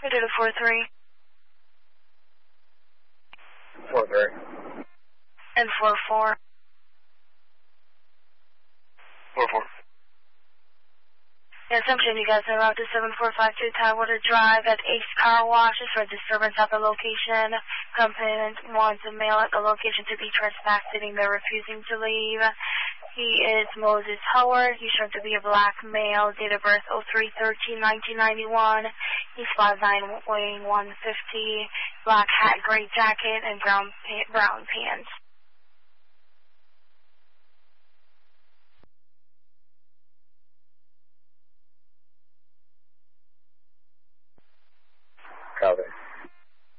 We did a 4-3. 4-3. And 4-4. 4-4. The assumption you guys are out to 7452 Tidewater Drive at Ace Car Wash is for disturbance at the location. Complainant wants a male at the location to be trespassing. They're refusing to leave. He is Moses Howard. He's shown to be a black male, date of birth 03/13/1991. He's 5'9", weighing 150, black hat, gray jacket, and brown pants. Copy.